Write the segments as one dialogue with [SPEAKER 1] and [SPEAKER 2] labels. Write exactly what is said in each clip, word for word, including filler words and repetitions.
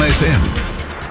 [SPEAKER 1] F M.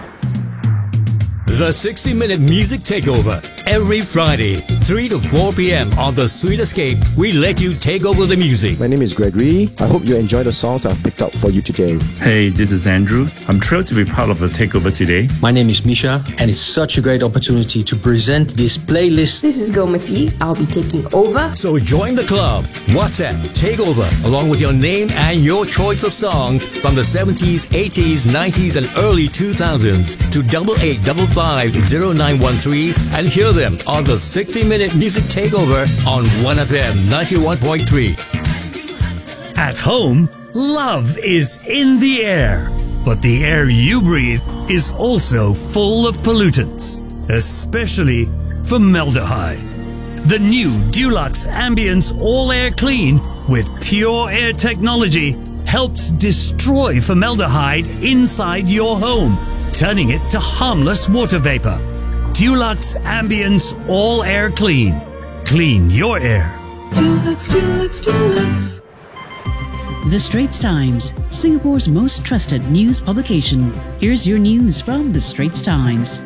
[SPEAKER 2] The sixty minute Music Takeover. Every Friday, three to four p.m. on The Sweet Escape, we let you take over the music.
[SPEAKER 3] My name is Gregory. I hope you enjoy the songs I've picked out for you today.
[SPEAKER 4] Hey, this is Andrew. I'm thrilled to be part of the Takeover today.
[SPEAKER 5] My name is Misha, and it's such a great opportunity to present this playlist.
[SPEAKER 6] This is Gomati. I'll be taking over.
[SPEAKER 2] So join the club. WhatsApp Takeover, along with your name and your choice of songs from the seventies, eighties, nineties, and early two thousands to double eight double five zero nine one three and hear them on the sixty minute Music Takeover on one F M ninety-one point three.
[SPEAKER 7] At home, love is in the air, but the air you breathe is also full of pollutants, especially formaldehyde. The new Dulux Ambience All Air Clean with Pure Air technology helps destroy formaldehyde inside your home, turning it to harmless water vapor. Dulux Ambience All Air Clean. Clean your air.
[SPEAKER 8] Dulux, Dulux, Dulux.
[SPEAKER 9] The Straits Times, Singapore's most trusted news publication. Here's your news from The Straits Times.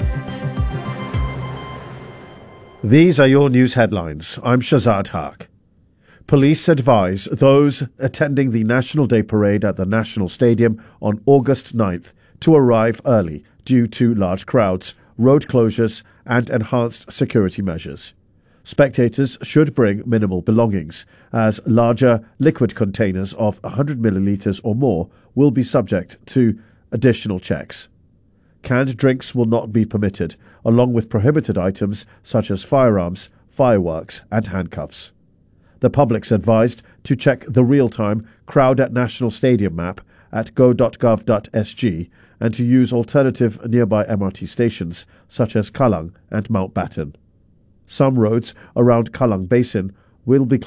[SPEAKER 10] These are your news headlines. I'm Shazad Haq. Police advise those attending the National Day Parade at the National Stadium on August ninth to arrive early due to large crowds, road closures and enhanced security measures. Spectators should bring minimal belongings, as larger liquid containers of one hundred millilitres or more will be subject to additional checks. Canned drinks will not be permitted, along with prohibited items such as firearms, fireworks and handcuffs. The public's advised to check the real-time Crowd at National Stadium map at go dot gov dot s g and to use alternative nearby M R T stations such as Kallang and Mountbatten. Some roads around Kallang Basin will be